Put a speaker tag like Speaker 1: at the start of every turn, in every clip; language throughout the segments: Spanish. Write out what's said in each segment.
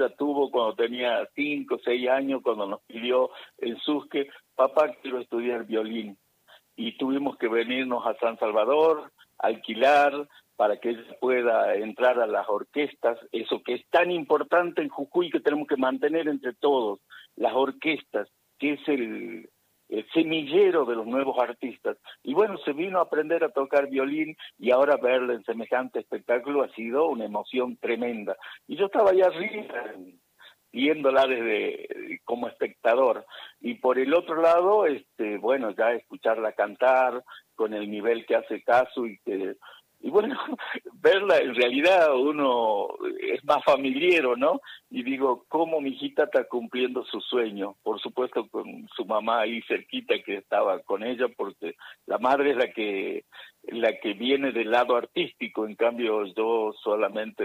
Speaker 1: ella tuvo cuando tenía 5 o 6 años, cuando nos pidió en Susque, papá, quiero estudiar violín. Y tuvimos que venirnos a San Salvador, alquilar, para que ella pueda entrar a las orquestas, eso que es tan importante en Jujuy, que tenemos que mantener entre todos, las orquestas, que es el semillero de los nuevos artistas. Y bueno, se vino a aprender a tocar violín y ahora verla en semejante espectáculo ha sido una emoción tremenda. Y yo estaba allá arriba viéndola desde como espectador. Y por el otro lado, bueno, ya escucharla cantar con el nivel que hace Casu y bueno, verla en realidad uno es más familiero, ¿no? Y digo, ¿cómo mi hijita está cumpliendo su sueño? Por supuesto con su mamá ahí cerquita que estaba con ella, porque la madre es la que viene del lado artístico, en cambio yo solamente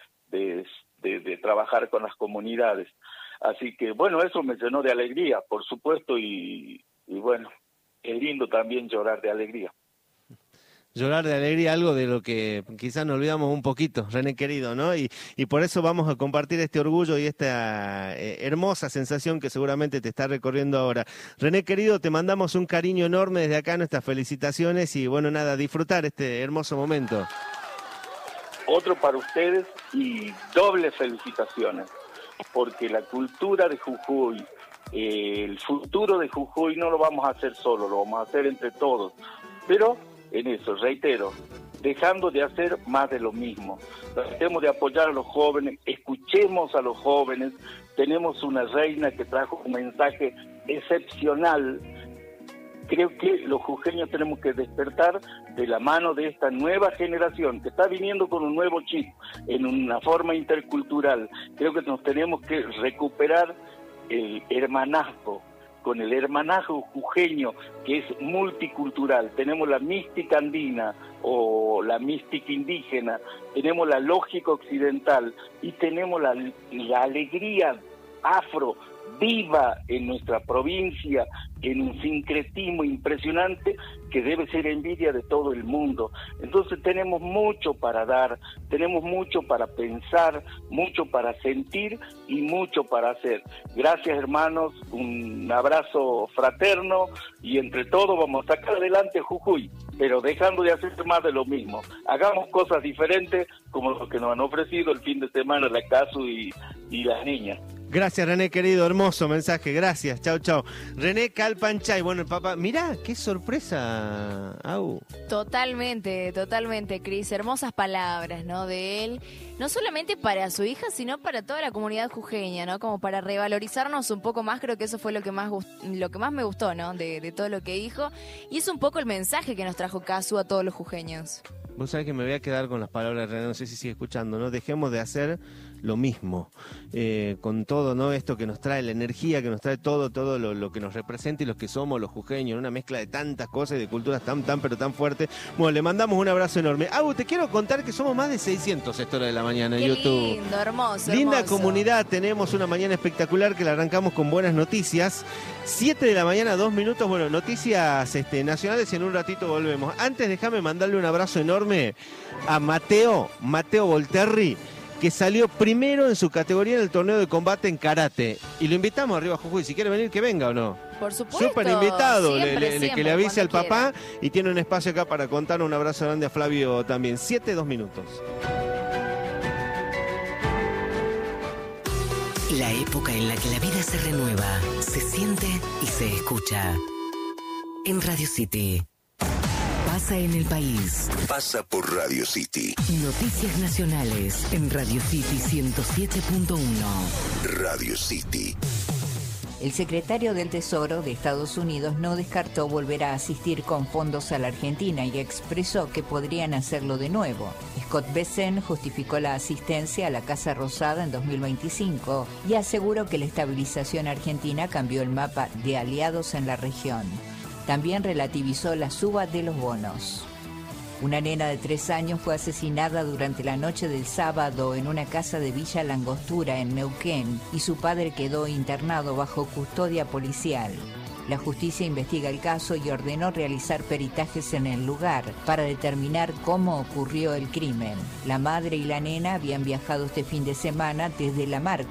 Speaker 1: de trabajar con las comunidades. Así que bueno, eso me llenó de alegría, por supuesto, y bueno, es lindo también llorar de alegría.
Speaker 2: Llorar de alegría, algo de lo que quizás nos olvidamos un poquito, René querido, ¿no? Y por eso vamos a compartir este orgullo y esta hermosa sensación que seguramente te está recorriendo ahora. René querido, te mandamos un cariño enorme desde acá, nuestras felicitaciones y bueno, nada, disfrutar este hermoso momento.
Speaker 1: Otro para ustedes y dobles felicitaciones, porque la cultura de Jujuy, el futuro de Jujuy no lo vamos a hacer solo, lo vamos a hacer entre todos, pero en eso, reitero, dejando de hacer más de lo mismo. Tratemos de apoyar a los jóvenes, escuchemos a los jóvenes. Tenemos una reina que trajo un mensaje excepcional. Creo que los jujeños tenemos que despertar de la mano de esta nueva generación que está viniendo con un nuevo chip, en una forma intercultural. Creo que nos tenemos que recuperar el hermanazgo, con el hermanaje jujeño, que es multicultural. Tenemos la mística andina o la mística indígena, tenemos la lógica occidental y tenemos la alegría afro viva en nuestra provincia, en un sincretismo impresionante que debe ser envidia de todo el mundo. Entonces tenemos mucho para dar, tenemos mucho para pensar, mucho para sentir y mucho para hacer. Gracias, hermanos, un abrazo fraterno y entre todos vamos a sacar adelante Jujuy, pero dejando de hacer más de lo mismo. Hagamos cosas diferentes como lo que nos han ofrecido el fin de semana la Casu y las niñas.
Speaker 2: Gracias, René, querido, hermoso mensaje, gracias, chau, chau. René Calpanchay, bueno, el papá, mirá, qué sorpresa, Au.
Speaker 3: Totalmente, Cris, hermosas palabras, ¿no?, de él, no solamente para su hija, sino para toda la comunidad jujeña, ¿no?, como para revalorizarnos un poco más. Creo que eso fue lo que más me gustó, ¿no?, de todo lo que dijo, y es un poco el mensaje que nos trajo Casu a todos los jujeños.
Speaker 2: Vos sabés que me voy a quedar con las palabras de René, no sé si sigue escuchando, ¿no? Dejemos de hacer lo mismo, con todo, ¿no? Esto que nos trae, la energía que nos trae todo lo que nos representa y los que somos los jujeños, una mezcla de tantas cosas y de culturas pero tan fuertes. Bueno, le mandamos un abrazo enorme. Te quiero contar que somos más de 600 a esta hora de la mañana en YouTube.
Speaker 3: Lindo, hermoso.
Speaker 2: Linda comunidad, tenemos una mañana espectacular que la arrancamos con buenas noticias. 7 de la mañana, 2 minutos, bueno, noticias nacionales y en un ratito volvemos. Antes déjame mandarle un abrazo enorme a Mateo Volterri, que salió primero en su categoría en el torneo de combate en karate. Y lo invitamos arriba a Jujuy, si quiere venir que venga o no.
Speaker 3: Por supuesto.
Speaker 2: Súper invitado,
Speaker 3: Siempre,
Speaker 2: que le avise al papá
Speaker 3: quiera.
Speaker 2: y tiene un espacio acá para contar. Un abrazo grande a Flavio también. 7, 2 minutos.
Speaker 4: La época en la que la vida se renueva, se siente y se escucha. En Radio City. Pasa en el país.
Speaker 5: Pasa por Radio City.
Speaker 4: Noticias nacionales en Radio City 107.1.
Speaker 5: Radio City.
Speaker 6: El secretario del Tesoro de Estados Unidos no descartó volver a asistir con fondos a la Argentina y expresó que podrían hacerlo de nuevo. Scott Bessent justificó la asistencia a la Casa Rosada en 2025 y aseguró que la estabilización argentina cambió el mapa de aliados en la región. También relativizó la suba de los bonos. Una nena de 3 años fue asesinada durante la noche del sábado en una casa de Villa Langostura, en Neuquén, y su padre quedó internado bajo custodia policial. La justicia investiga el caso y ordenó realizar peritajes en el lugar para determinar cómo ocurrió el crimen. La madre y la nena habían viajado este fin de semana desde La Marca